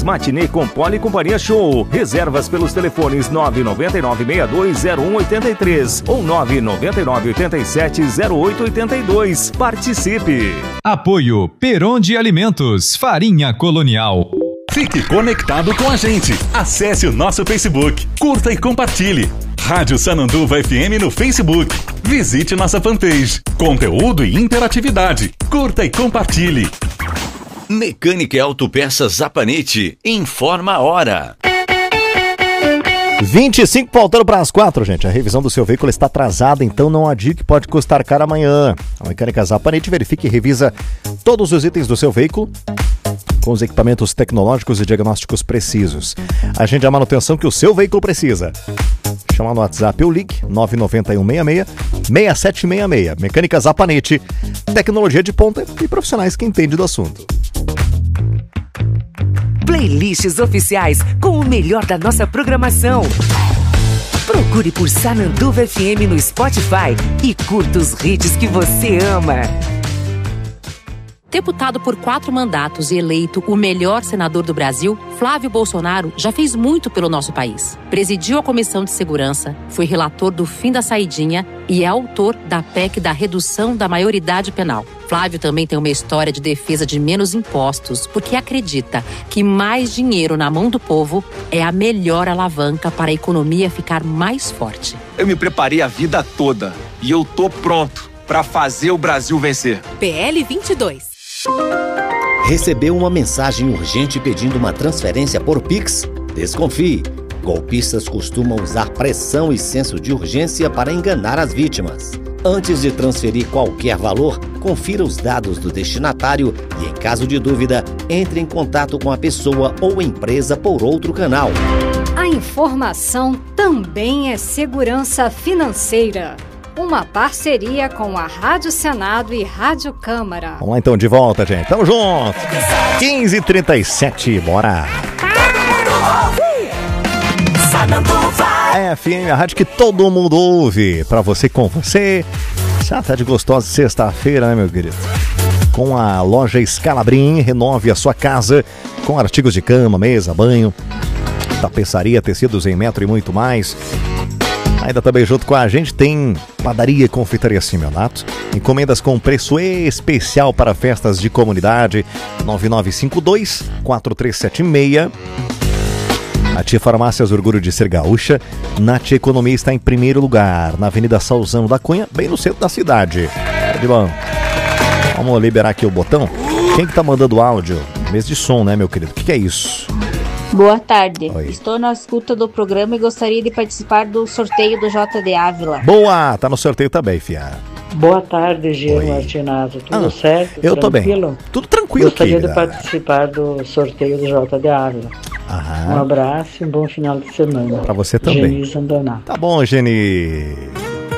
Matinê com Poli e Companhia Show. Reservas pelos telefones 999-620183 ou 999-870882. Participe! Apoio Perondi Alimentos, Farinha Colonial. Fique conectado com a gente. Acesse o nosso Facebook, curta e compartilhe. Rádio Sananduva FM no Facebook. Visite nossa fanpage. Conteúdo e interatividade. Curta e compartilhe. Mecânica e Autopeças Zapanete. Informa a hora. 25 faltando para as 4, gente. A revisão do seu veículo está atrasada, então não adie que pode custar caro amanhã. A Mecânica Zapanete verifica e revisa todos os itens do seu veículo com os equipamentos tecnológicos e diagnósticos precisos. Agende a manutenção que o seu veículo precisa. Chama no WhatsApp ou ligue 99166-6766. Mecânica Zapanete, tecnologia de ponta e profissionais que entendem do assunto. Playlists oficiais com o melhor da nossa programação. Procure por Sananduva FM no Spotify e curta os hits que você ama. Deputado por 4 mandatos e eleito o melhor senador do Brasil, Flávio Bolsonaro já fez muito pelo nosso país. Presidiu a Comissão de Segurança, foi relator do fim da saidinha e é autor da PEC da redução da maioridade penal. Flávio também tem uma história de defesa de menos impostos, porque acredita que mais dinheiro na mão do povo é a melhor alavanca para a economia ficar mais forte. Eu me preparei a vida toda e eu tô pronto para fazer o Brasil vencer. PL 22. Recebeu uma mensagem urgente pedindo uma transferência por Pix? Desconfie. Golpistas costumam usar pressão e senso de urgência para enganar as vítimas. Antes de transferir qualquer valor, confira os dados do destinatário e, em caso de dúvida, entre em contato com a pessoa ou empresa por outro canal. A informação também é segurança financeira. Uma parceria com a Rádio Senado e Rádio Câmara. Vamos lá então, de volta, gente. Tamo junto. 15h37, bora. FM, a rádio que todo mundo ouve. Pra você, com você. Essa tarde gostosa de sexta-feira, né, meu querido? Com a loja Scalabrin, renove a sua casa com artigos de cama, mesa, banho, tapeçaria, tecidos em metro e muito mais. Ainda também junto com a gente tem padaria e confeitaria Simeonato. Encomendas com preço especial para festas de comunidade. 9952-4376. A Tia Farmácias, orgulho de ser gaúcha. Na Tia Economia está em primeiro lugar, na Avenida Salzano da Cunha, bem no centro da cidade. De bom. Vamos liberar aqui o botão. Quem que tá mandando áudio? Mês de som, né, meu querido? O que é isso? Boa tarde. Oi. Estou na escuta do programa e gostaria de participar do sorteio do JD Ávila. Boa! Tá no sorteio também, fia. Boa tarde, Gil Martinato. Tudo certo? Eu tô bem. Tudo tranquilo, Gostaria querida. de participar do sorteio do JD Ávila. Aham. Um abraço e um bom final de semana. Pra você também. Geni Zandonato. Tá bom, Geni.